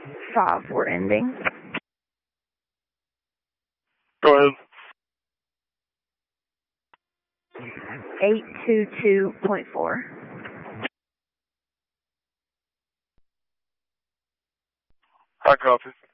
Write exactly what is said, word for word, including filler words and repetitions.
Five four ending. Go ahead. Eight two two point four. I copy.